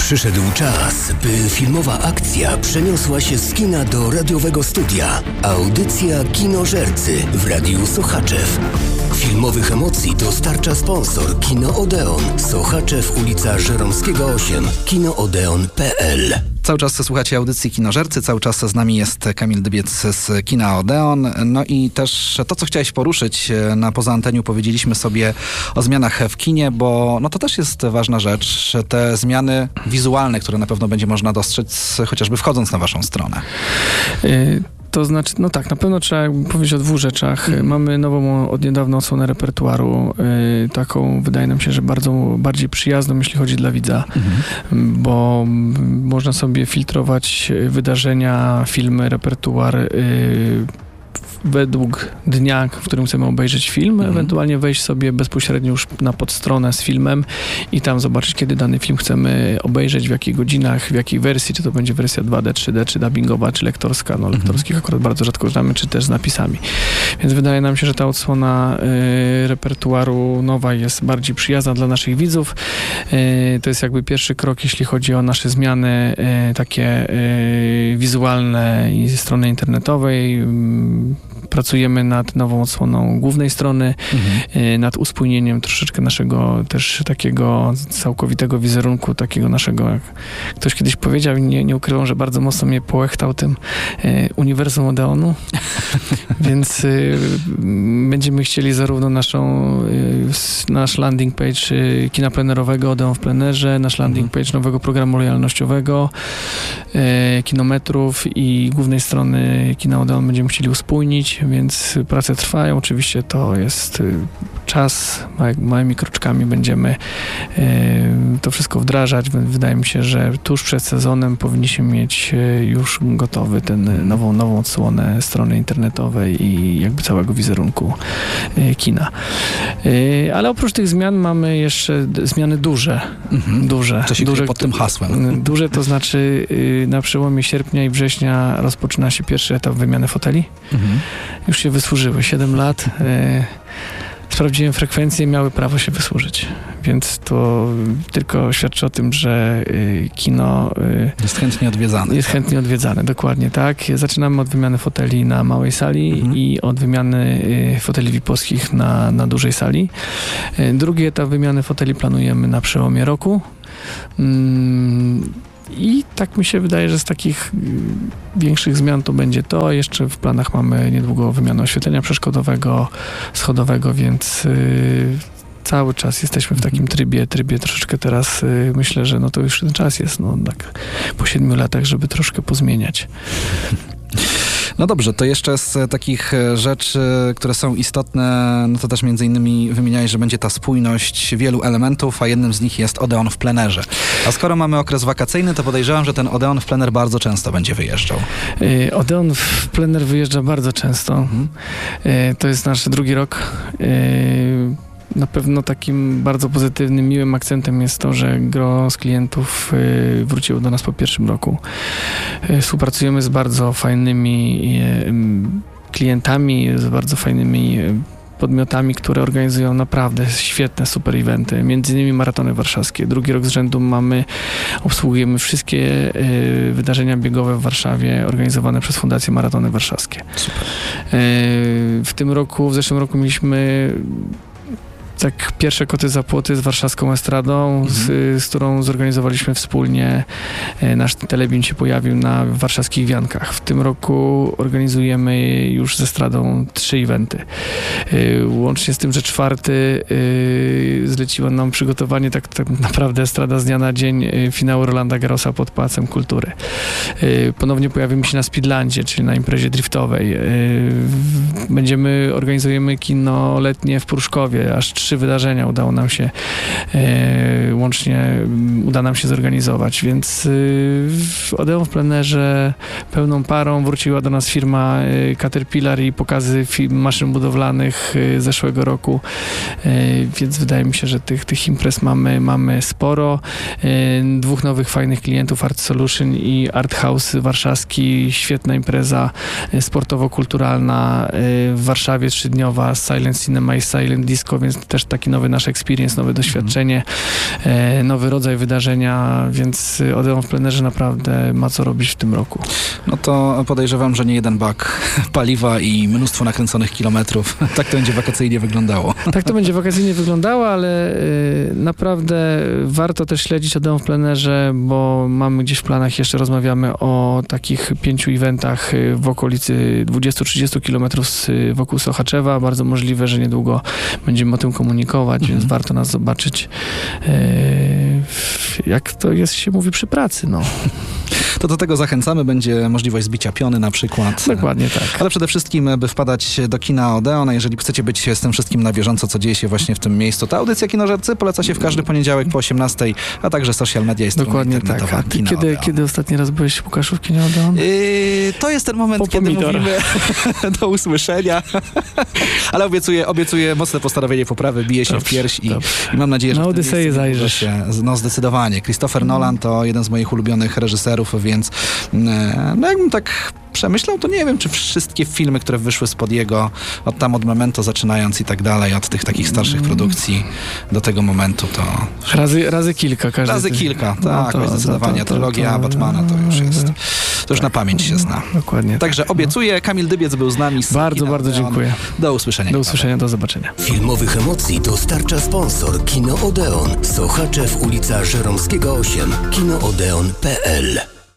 Przyszedł czas, by filmowa akcja przeniosła się z kina do radiowego studia. Audycja Kinożercy w Radiu Sochaczew. Filmowych emocji dostarcza sponsor Kino Odeon. Sochaczew, ulica Żeromskiego 8. kinoodeon.pl. Cały czas słuchacie audycji Kinożercy, cały czas z nami jest Kamil Dybiec z Kina Odeon. No i też to, co chciałeś poruszyć na poza anteniu, powiedzieliśmy sobie o zmianach w kinie, bo no to też jest ważna rzecz. Te zmiany wizualne, które na pewno będzie można dostrzec, chociażby wchodząc na waszą stronę. To znaczy, no tak, na pewno trzeba powiedzieć o dwóch rzeczach. Mamy nową, od niedawna odsłonę repertuaru, taką, wydaje nam się, że bardziej przyjazną, jeśli chodzi dla widza, bo można sobie filtrować wydarzenia, filmy, repertuar według dnia, w którym chcemy obejrzeć film, ewentualnie wejść sobie bezpośrednio już na podstronę z filmem i tam zobaczyć, kiedy dany film chcemy obejrzeć, w jakich godzinach, w jakiej wersji, czy to będzie wersja 2D, 3D, czy dubbingowa, czy lektorska. No lektorskich akurat bardzo rzadko używamy, czy też z napisami. Więc wydaje nam się, że ta odsłona repertuaru nowa jest bardziej przyjazna dla naszych widzów. To jest jakby pierwszy krok, jeśli chodzi o nasze zmiany takie wizualne i strony internetowej. Pracujemy nad nową odsłoną głównej strony, nad uspójnieniem troszeczkę naszego też takiego całkowitego wizerunku, takiego naszego, jak ktoś kiedyś powiedział, nie ukrywam, że bardzo mocno mnie połechtał tym uniwersum Odeonu, więc będziemy chcieli zarówno nasz landing page kina plenerowego Odeon w plenerze, nasz landing page nowego programu lojalnościowego, kilometrów i głównej strony kina Odeon będziemy chcieli uspójnić, więc prace trwają. Oczywiście to jest czas, małymi kroczkami będziemy to wszystko wdrażać. Wydaje mi się, że tuż przed sezonem powinniśmy mieć już gotowy ten nową odsłonę strony internetowej i jakby całego wizerunku kina. Ale oprócz tych zmian mamy jeszcze zmiany duże. Co się kryje pod tym hasłem? Duże to znaczy na przełomie sierpnia i września rozpoczyna się pierwszy etap wymiany foteli. Już się wysłużyły 7 lat. Sprawdziłem frekwencję, miały prawo się wysłużyć. Więc to tylko świadczy o tym, że kino jest chętnie odwiedzane. Jest chętnie odwiedzane, dokładnie tak. Zaczynamy od wymiany foteli na małej sali i od wymiany foteli VIP-owskich na dużej sali. Drugi etap wymiany foteli planujemy na przełomie roku. I tak mi się wydaje, że z takich większych zmian to będzie to. Jeszcze w planach mamy niedługo wymianę oświetlenia przeszkodowego, schodowego, więc cały czas jesteśmy w takim trybie troszeczkę teraz myślę, że no to już ten czas jest, no tak po 7 latach, żeby troszkę pozmieniać. No dobrze, to jeszcze z takich rzeczy, które są istotne, no to też między innymi wymieniałeś, że będzie ta spójność wielu elementów, a jednym z nich jest Odeon w plenerze. A skoro mamy okres wakacyjny, to podejrzewam, że ten Odeon w plener bardzo często będzie wyjeżdżał. Odeon w plener wyjeżdża bardzo często. To jest nasz drugi rok. Na pewno takim bardzo pozytywnym, miłym akcentem jest to, że gro z klientów wróciło do nas po pierwszym roku. Współpracujemy z bardzo fajnymi klientami, z bardzo fajnymi podmiotami, które organizują naprawdę świetne, super eventy. Między innymi maratony warszawskie. Drugi rok z rzędu obsługujemy wszystkie wydarzenia biegowe w Warszawie organizowane przez Fundację Maratony Warszawskie. Super. W zeszłym roku mieliśmy tak pierwsze koty za płoty z warszawską estradą, z którą zorganizowaliśmy wspólnie. Nasz telebim się pojawił na warszawskich wiankach. W tym roku organizujemy już z estradą 3 eventy. Łącznie z tym, że 4 zleciła nam przygotowanie tak naprawdę estrada z dnia na dzień finału Rolanda Garrosa pod Pałacem Kultury. Ponownie pojawimy się na Speedlandzie, czyli na imprezie driftowej. Organizujemy kino letnie w Pruszkowie, aż 3 wydarzenia uda nam się zorganizować, więc w Odeon w plenerze pełną parą wróciła do nas firma Caterpillar i pokazy maszyn budowlanych zeszłego roku, więc wydaje mi się, że tych imprez mamy sporo. 2 nowych fajnych klientów, Art Solution i Art House warszawski, świetna impreza sportowo-kulturalna w Warszawie 3-dniowa, Silent Cinema i Silent Disco, więc też też taki nowy nasz experience, nowe doświadczenie, nowy rodzaj wydarzenia, więc Odeon w plenerze naprawdę ma co robić w tym roku. No to podejrzewam, że nie jeden bak paliwa i mnóstwo nakręconych kilometrów. Tak to będzie wakacyjnie wyglądało. Tak to będzie wakacyjnie wyglądało, ale naprawdę warto też śledzić Odeon w plenerze, bo mamy gdzieś w planach, jeszcze rozmawiamy o takich 5 eventach w okolicy 20-30 kilometrów wokół Sochaczewa. Bardzo możliwe, że niedługo będziemy o tym komunikować, więc warto nas zobaczyć, jak to jest, się mówi, przy pracy. No. To do tego zachęcamy. Będzie możliwość zbicia piony na przykład. Dokładnie tak. Ale przede wszystkim, by wpadać do kina Odeon, a jeżeli chcecie być z tym wszystkim na bieżąco, co dzieje się właśnie w tym miejscu, to audycja Kinożercy poleca się w każdy poniedziałek po 18:00, a także social media i strona Dokładnie internetowa. tak. A ty kiedy ostatni raz byłeś, Łukaszu, w kinie Odeon? To jest ten moment, kiedy mówimy do usłyszenia. Ale obiecuję mocne postanowienie poprawy, bije się w pierś i mam nadzieję, że na Odyseję zajrzysz. No zdecydowanie. Christopher Nolan to jeden z moich ulubionych reżyserów, więc no jakbym tak przemyślał, to nie wiem, czy wszystkie filmy, które wyszły spod jego, od Memento zaczynając i tak dalej, od tych takich starszych produkcji do tego momentu, to... Razy kilka. Razy kilka, tak, zdecydowanie. Trylogia Batmana to już jest... To już na pamięć się zna. Dokładnie. Także obiecuję, Kamil Dybiec był z nami. Bardzo dziękuję. Do usłyszenia. Do usłyszenia, do zobaczenia. Filmowych emocji dostarcza sponsor Kino Odeon. Sochaczew, ulica Żeromskiego 8. kinoodeon.pl